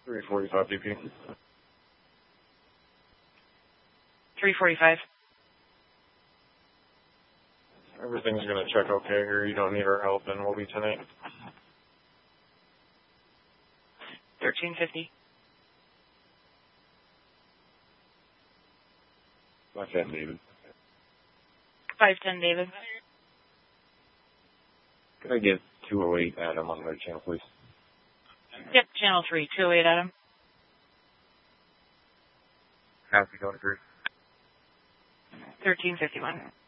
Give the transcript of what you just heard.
345 DP. 345. Everything's going to check okay here. You don't need our help, and we'll be tonight. 1350. 510, David. 510, David. Could I get 208 Adam on the channel, please? Yep, channel 3, 208 Adam. Happy going to 1351. 1351.